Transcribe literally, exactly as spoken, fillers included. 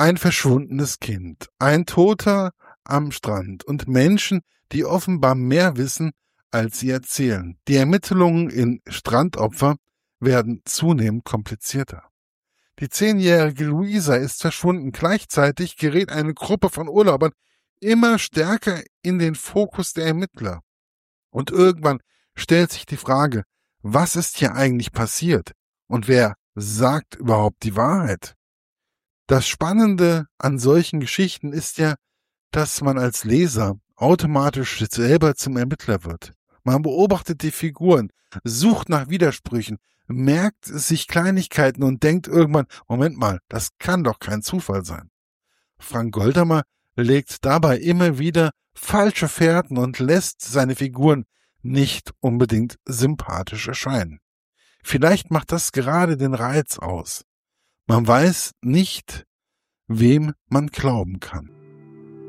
Ein verschwundenes Kind, ein Toter am Strand und Menschen, die offenbar mehr wissen, als sie erzählen. Die Ermittlungen in Strandopfer werden zunehmend komplizierter. Die zehnjährige Luisa ist verschwunden. Gleichzeitig gerät eine Gruppe von Urlaubern immer stärker in den Fokus der Ermittler. Und irgendwann stellt sich die Frage, was ist hier eigentlich passiert? Und wer sagt überhaupt die Wahrheit? Das Spannende an solchen Geschichten ist ja, dass man als Leser automatisch selber zum Ermittler wird. Man beobachtet die Figuren, sucht nach Widersprüchen, merkt sich Kleinigkeiten und denkt irgendwann, Moment mal, das kann doch kein Zufall sein. Frank Goldamer legt dabei immer wieder falsche Fährten und lässt seine Figuren nicht unbedingt sympathisch erscheinen. Vielleicht macht das gerade den Reiz aus. Man weiß nicht, wem man glauben kann.